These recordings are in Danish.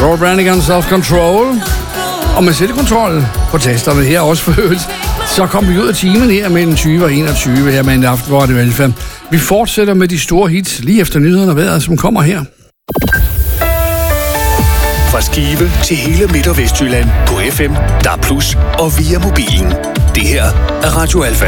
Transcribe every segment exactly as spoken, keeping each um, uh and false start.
Rob Brannigan, Self-Control. Og med selvkontrol på tasterne her også forhøvet, så kom vi ud af timen her mellem tyve og enogtyve her med en aften, hvor det Alfa. Vi fortsætter med de store hits lige efter nyhederne og vejret, som kommer her. Fra Skive til hele Midt- og Vestjylland på F M, D A B plus, og via mobilen. Det her er Radio Alfa.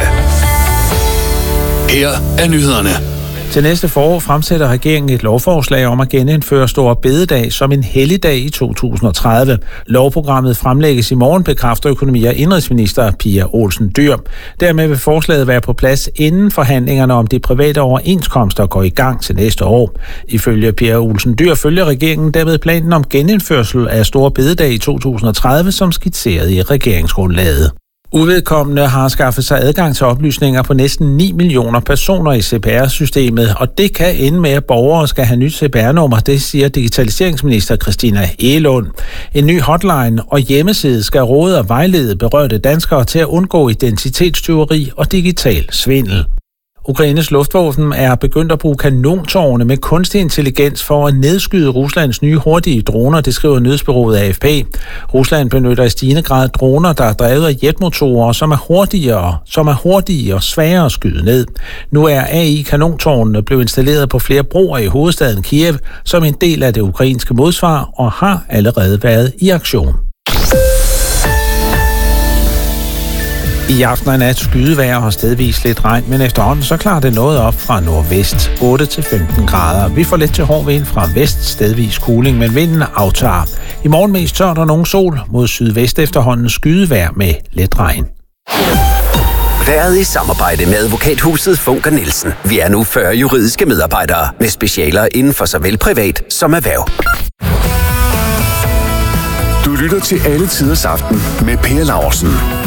Her er nyhederne. Til næste forår fremsætter regeringen et lovforslag om at genindføre Store Bededag som en helligdag i to tusind og tredive. Lovprogrammet fremlægges i morgen, bekræfter økonomi- og indenrigsminister Pia Olsen Dyhr. Dermed vil forslaget være på plads inden forhandlingerne om de private overenskomster går i gang til næste år. Ifølge Pia Olsen Dyhr følger regeringen dermed planen om genindførsel af Store Bededag i to tusind og tredive, som skitseret i regeringsgrundlaget. Uvedkommende har skaffet sig adgang til oplysninger på næsten ni millioner personer i C P R-systemet, og det kan ende med, at borgere skal have nyt C P R-nummer, det siger digitaliseringsminister Christina Egelund. En ny hotline og hjemmeside skal råde og vejlede berørte danskere til at undgå identitetstyveri og digital svindel. Ukraines luftvåben er begyndt at bruge kanontårne med kunstig intelligens for at nedskyde Ruslands nye hurtige droner, det skriver nyhedsbureauet A F P. Rusland benytter i stigende grad droner, der er drevet af jetmotorer, som er hurtigere, som er hurtige og sværere at skyde ned. Nu er A I-kanontårnene blevet installeret på flere broer i hovedstaden Kiev som en del af det ukrainske modsvar og har allerede været i aktion. I aften er nat skydevejr og stedvis lidt regn, men efterhånden så klarer det noget op fra nordvest, otte til femten grader. Vi får lidt til hård vind fra vest, stedvis kuling, men vinden aftager. I morgen mest tørt og nogen sol, mod sydvest efterhånden skydevejr med lidt regn. Været i samarbejde med advokathuset Funker Nielsen. Vi er nu fyrre juridiske medarbejdere med specialer inden for såvel privat som erhverv. Du lytter til Alle Tiders Aften med Per Laursen.